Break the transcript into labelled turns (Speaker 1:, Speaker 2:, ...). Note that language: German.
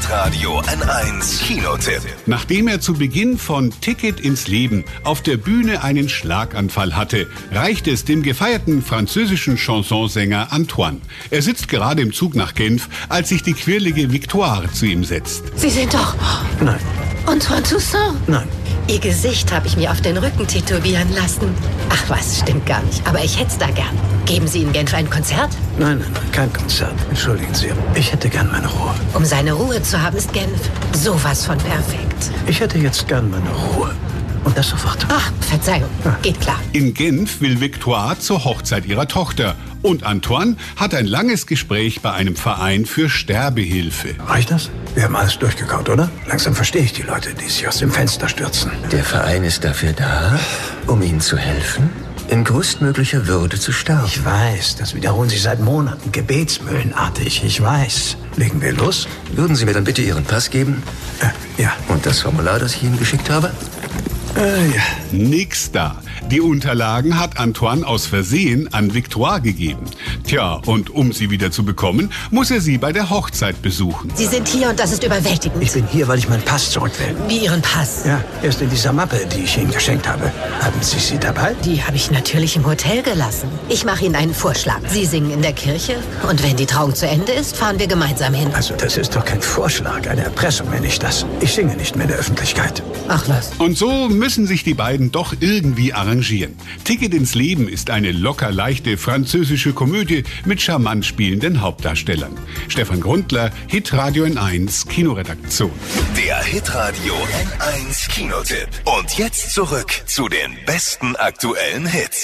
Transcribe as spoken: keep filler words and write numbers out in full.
Speaker 1: Hitradio N eins Kinotipp.
Speaker 2: Nachdem er zu Beginn von Ticket ins Leben auf der Bühne einen Schlaganfall hatte, reicht es dem gefeierten französischen Chansonsänger Antoine. Er sitzt gerade im Zug nach Genf, als sich die quirlige Victoire zu ihm setzt.
Speaker 3: Sie sind doch...
Speaker 4: Nein.
Speaker 3: Antoine Toussaint?
Speaker 4: Nein.
Speaker 3: Ihr Gesicht habe ich mir auf den Rücken tätowieren lassen. Ach was, stimmt gar nicht. Aber ich hätte es da gern. Geben Sie in Genf ein Konzert?
Speaker 4: Nein, nein, nein, kein Konzert. Entschuldigen Sie, ich hätte gern meine Ruhe.
Speaker 3: Um seine Ruhe zu haben, ist Genf sowas von perfekt.
Speaker 4: Ich hätte jetzt gern meine Ruhe. Und das sofort.
Speaker 3: Ach, Verzeihung.
Speaker 4: Ja.
Speaker 3: Geht klar.
Speaker 2: In Genf will Victoire zur Hochzeit ihrer Tochter. Und Antoine hat ein langes Gespräch bei einem Verein für Sterbehilfe.
Speaker 4: Reicht das? Wir haben alles durchgekaut, oder? Langsam verstehe ich die Leute, die sich aus dem Fenster stürzen.
Speaker 5: Der Verein ist dafür da, um Ihnen zu helfen, in größtmöglicher Würde zu sterben.
Speaker 4: Ich weiß, das wiederholen Sie seit Monaten, gebetsmühlenartig. Ich weiß. Legen wir los?
Speaker 5: Würden Sie mir dann bitte Ihren Pass geben?
Speaker 4: Äh, ja.
Speaker 5: Und das Formular, das ich Ihnen geschickt habe?
Speaker 4: Äh, ja.
Speaker 2: Nix da. Die Unterlagen hat Antoine aus Versehen an Victoire gegeben. Tja, und um sie wieder zu bekommen, muss er sie bei der Hochzeit besuchen.
Speaker 3: Sie sind hier und das ist überwältigend.
Speaker 4: Ich bin hier, weil ich meinen Pass zurück will.
Speaker 3: Wie Ihren Pass?
Speaker 4: Ja, er ist in dieser Mappe, die ich Ihnen geschenkt habe. Haben Sie sie dabei?
Speaker 3: Die habe ich natürlich im Hotel gelassen. Ich mache Ihnen einen Vorschlag. Sie singen in der Kirche und wenn die Trauung zu Ende ist, fahren wir gemeinsam hin.
Speaker 4: Also das ist doch kein Vorschlag, eine Erpressung nenne ich das. Ich singe nicht mehr in der Öffentlichkeit.
Speaker 3: Ach was.
Speaker 2: Und so müssen sich die beiden doch irgendwie arrangieren. Ticket ins Leben ist eine locker leichte französische Komödie mit charmant spielenden Hauptdarstellern. Stefan Grundler, Hitradio N eins Kinoredaktion.
Speaker 1: Der Hitradio N eins Kinotipp. Und jetzt zurück zu den besten aktuellen Hits.